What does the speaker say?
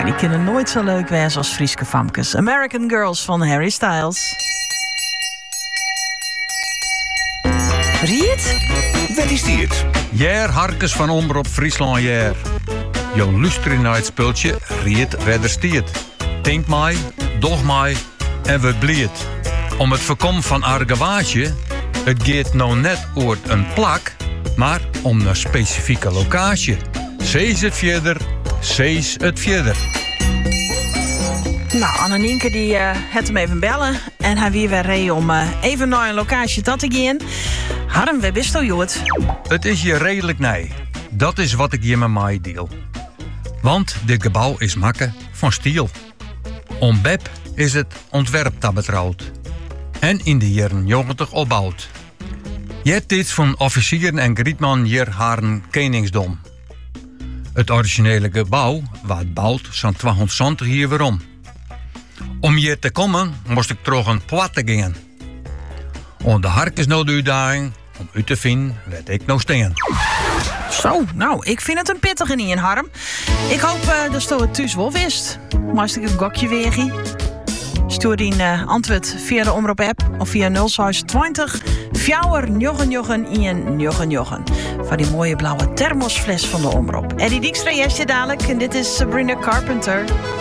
Nou, die kunnen nooit zo leuk wezen als Frieske famkes. American Girls van Harry Styles. Riet? Wat is dit? Jer Harkes van Omroep Friesland Jer. Je luistert naar het speeltje Riet Redder Stiert. Denk mij, doch mij en we bliet. Om het voorkomen van argwage, het gaat nou net over een plak, maar om een specifieke locatie. Zees het verder, zees het verder. Nou, Annemieke die had hem even bellen. En hij weer reed om even naar een locatie te gaan. Harm, waar bist u, Joet? Het is je redelijk nee. Dat is wat ik je met mij deel. Want dit gebouw is makken van stiel. Om Beb is het ontwerp dat betrouwd. En in de jaren 90 opbouwd. Je hebt dit van officieren en grietman hier haren koningsdom. Het originele gebouw, wat bouwt, zo'n 220 hier weerom. Om hier te komen, moest ik terug een platte gaan. Om de Harkes nou de uitdaging, om u te vinden, werd ik nou steen. Zo, nou, ik vind het een pittige niet in Harm. Ik hoop dat je het thuis wel wist. Moest ik een gokje weegie? Stuur die antwoord via de Omroep-app of via 0620 499 van die mooie blauwe thermosfles van de Omroep. Eddie Dijkstra, je dadelijk en dit is Sabrina Carpenter.